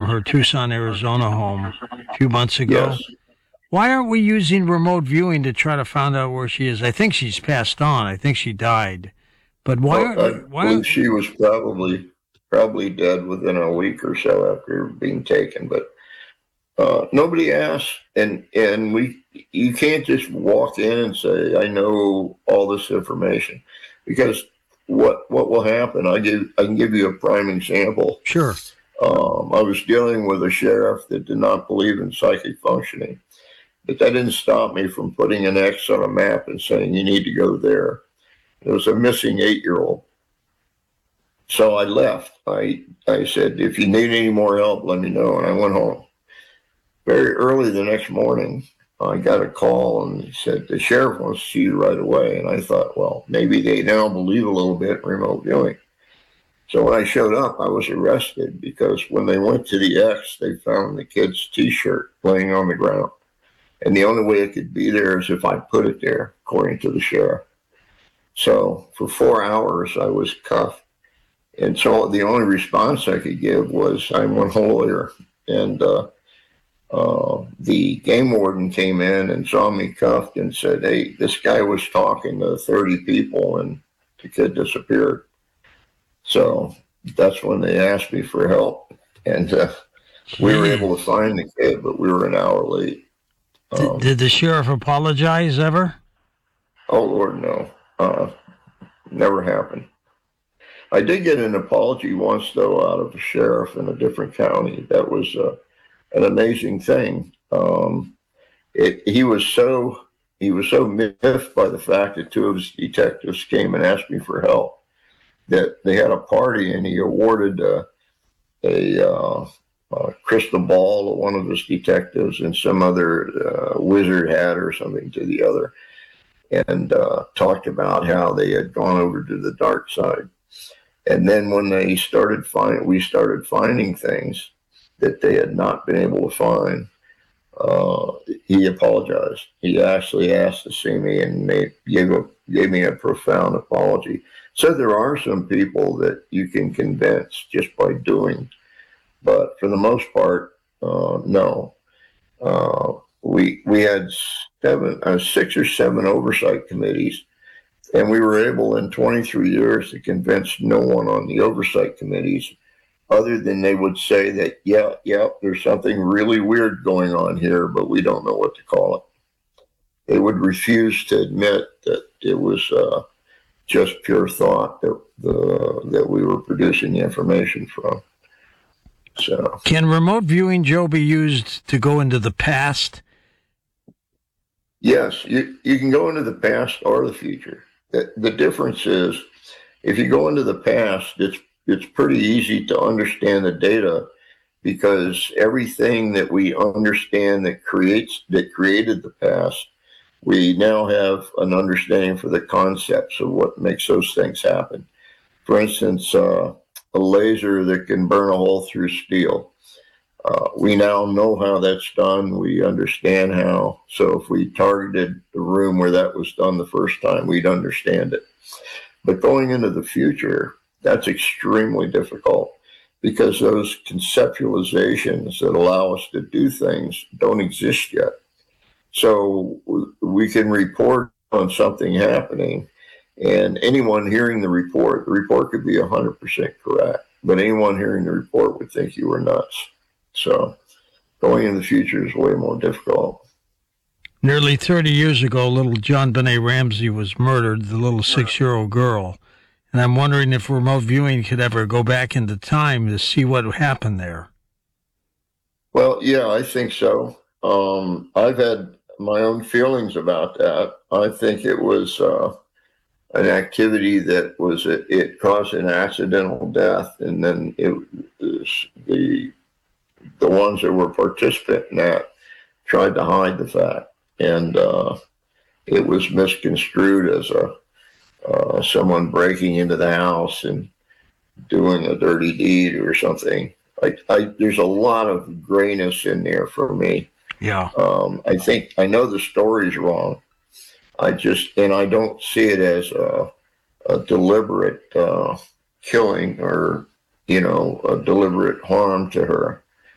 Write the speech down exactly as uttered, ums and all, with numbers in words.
her Tucson, Arizona home a few months ago. Yes. Why aren't we using remote viewing to try to find out where she is? I think she's passed on. I think she died. But why? Well, I why believe she was probably probably dead within a week or so after being taken. But uh, nobody asked, and and we you can't just walk in and say I know all this information, because what what will happen? I give I can give you a prime example. Sure. Um, I was dealing with a sheriff that did not believe in psychic functioning, but that didn't stop me from putting an X on a map and saying you need to go there. It was a missing eight-year-old. So I left. I I said, if you need any more help, let me know. And I went home. Very early the next morning, I got a call and he said, the sheriff wants to see you right away. And I thought, well, maybe they now believe a little bit in remote viewing. So when I showed up, I was arrested because when they went to the X, they found the kid's T-shirt laying on the ground. And the only way it could be there is if I put it there, according to the sheriff. So for four hours, I was cuffed. And so the only response I could give was, I'm one lawyer. And uh, uh, the game warden came in and saw me cuffed and said, hey, this guy was talking to thirty people and the kid disappeared. So that's when they asked me for help. And uh, we were able to find the kid, but we were an hour late. Um, did, did the sheriff apologize ever? Oh, Lord, no. Uh, never happened. I did get an apology once, though, out of a sheriff in a different county. That was uh, an amazing thing. Um, it, he was so he was so miffed by the fact that two of his detectives came and asked me for help that they had a party, and he awarded uh, a, uh, a crystal ball to one of his detectives and some other uh, wizard hat or something to the other, and uh, talked about how they had gone over to the dark side. And then when they started find, we started finding things that they had not been able to find, uh, he apologized. He actually asked to see me and made, gave, a, gave me a profound apology. So there are some people that you can convince just by doing, but for the most part, uh, no. Uh, we we had seven, uh, six or seven oversight committees. And we were able in twenty-three years to convince no one on the oversight committees, other than they would say that, yeah, yeah, there's something really weird going on here, but we don't know what to call it. They would refuse to admit that it was uh, just pure thought that the that we were producing the information from. So, can remote viewing, Joe, be used to go into the past? Yes, you, you can go into the past or the future. The, the difference is, if you go into the past, it's it's pretty easy to understand the data, because everything that we understand that creates that created the past, we now have an understanding for the concepts of what makes those things happen. For instance, uh, a laser that can burn a hole through steel. Uh, we now know how that's done. We understand how. So if we targeted the room where that was done the first time, we'd understand it. But going into the future, that's extremely difficult, because those conceptualizations that allow us to do things don't exist yet. So we can report on something happening, and anyone hearing the report, the report could be one hundred percent correct, but anyone hearing the report would think you were nuts. So going in the future is way more difficult. Nearly thirty years ago, little John Benet Ramsey was murdered, the little six-year-old girl. And I'm wondering if remote viewing could ever go back into time to see what happened there. Well, yeah, I think so. Um, I've had my own feelings about that. I think it was uh, an activity that was, it, it caused an accidental death, and then it was the the ones that were participant in that tried to hide the fact, and uh, it was misconstrued as a uh, someone breaking into the house and doing a dirty deed or something. I, I, there's a lot of grayness in there for me. Yeah. Um, I think I know the story's wrong. I just and I don't see it as a, a deliberate uh, killing or you know a deliberate harm to her.